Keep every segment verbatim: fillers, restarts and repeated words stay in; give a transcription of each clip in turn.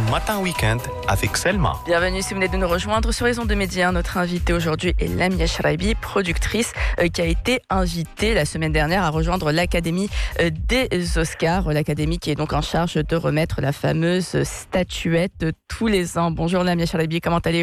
Matin Week-end avec Selma. Bienvenue si vous venez de nous rejoindre sur les ondes de Média. Notre invitée aujourd'hui est Lamia Shraibi, productrice euh, qui a été invitée la semaine dernière à rejoindre l'Académie euh, des Oscars. L'Académie qui est donc en charge de remettre la fameuse statuette tous les ans. Bonjour Lamia Shraibi, comment allez-vous ?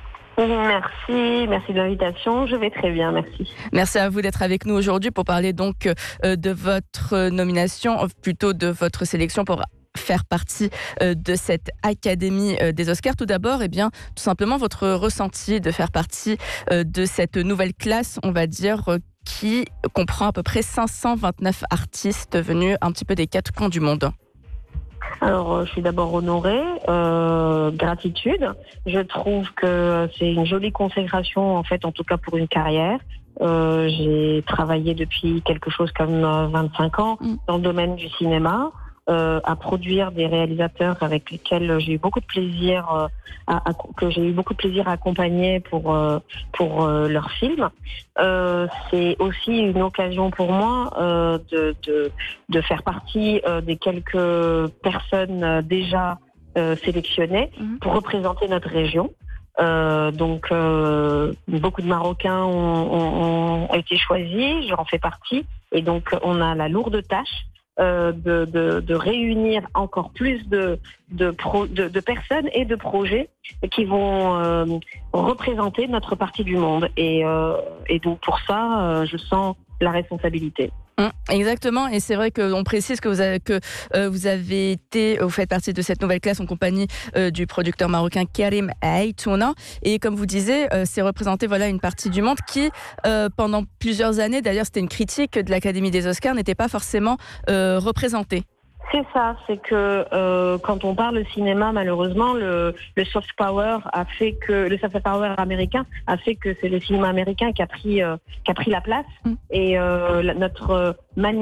Merci, merci de l'invitation. Je vais très bien, merci. Merci à vous d'être avec nous aujourd'hui pour parler donc euh, de votre nomination, plutôt de votre sélection pour faire partie euh, de cette Académie euh, des Oscars. Tout d'abord, eh bien, tout simplement votre ressenti de faire partie euh, de cette nouvelle classe, on va dire, euh, qui comprend à peu près cinq cent vingt-neuf artistes venus un petit peu des quatre coins du monde. Alors, je suis d'abord honorée, euh, gratitude. Je trouve que c'est une jolie consécration, en fait, en tout cas pour une carrière. Euh, j'ai travaillé depuis quelque chose comme vingt-cinq ans dans le domaine du cinéma, euh, à produire des réalisateurs avec lesquels j'ai eu beaucoup de plaisir, euh, à, à, que j'ai eu beaucoup de plaisir à accompagner pour euh, pour euh, leurs films. Euh, c'est aussi une occasion pour moi euh, de, de de faire partie euh, des quelques personnes euh, déjà euh, sélectionnées mmh. pour représenter notre région. Euh, donc euh, beaucoup de Marocains ont, ont, ont été choisis, j'en fais partie, et donc on a la lourde tâche euh, de, de, de réunir encore plus de de, pro, de de personnes et de projets qui vont euh, représenter notre partie du monde, et euh, et donc pour ça euh, je sens la responsabilité. Mmh, exactement, et c'est vrai qu'on précise que vous avez, que euh, vous avez été, vous faites partie de cette nouvelle classe en compagnie euh, du producteur marocain Karim Aïtouna, et comme vous disiez, euh, c'est représenter voilà une partie du monde qui, euh, pendant plusieurs années, d'ailleurs c'était une critique de l'Académie des Oscars, n'était pas forcément euh, représentée. C'est ça, c'est que euh, quand on parle cinéma, malheureusement, le, le soft power a fait que le soft power américain a fait que c'est le cinéma américain qui a pris euh, qui a pris la place, mmh. et euh, la, notre manière